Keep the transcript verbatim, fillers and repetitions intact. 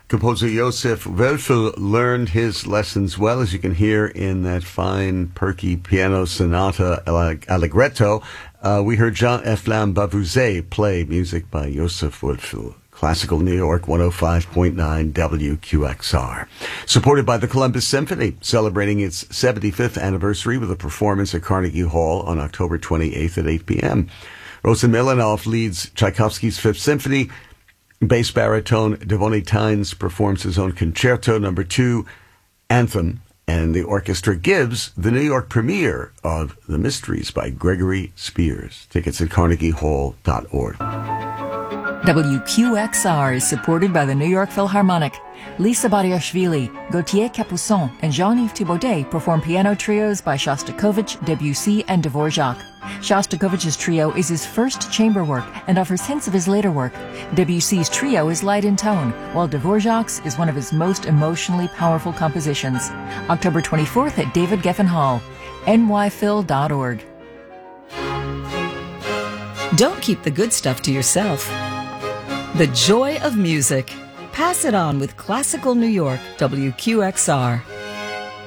Composer Josef Wölfel learned his lessons well, as you can hear in that fine, perky piano sonata Allegretto. Uh, we heard Jean-Eflain Bavouzet play music by Josef Wölfel. Classical New York, one oh five point nine W Q X R. Supported by the Columbus Symphony, celebrating its seventy-fifth anniversary with a performance at Carnegie Hall on October twenty-eighth at eight p.m. Rosen Milanov leads Tchaikovsky's Fifth Symphony. Bass baritone Devonny Tynes performs his own Concerto Number Two, Anthem, and the orchestra gives the New York premiere of The Mysteries by Gregory Spears. Tickets at carnegie hall dot org. W Q X R is supported by the New York Philharmonic. Lisa Bariashvili, Gauthier Capuçon, and Jean-Yves Thibaudet perform piano trios by Shostakovich, Debussy, and Dvorak. Shostakovich's trio is his first chamber work and offers hints of his later work. Debussy's trio is light in tone, while Dvorak's is one of his most emotionally powerful compositions. October twenty-fourth at David Geffen Hall, N Y phil dot org. Don't keep the good stuff to yourself. The joy of music. Pass it on with Classical New York, W Q X R.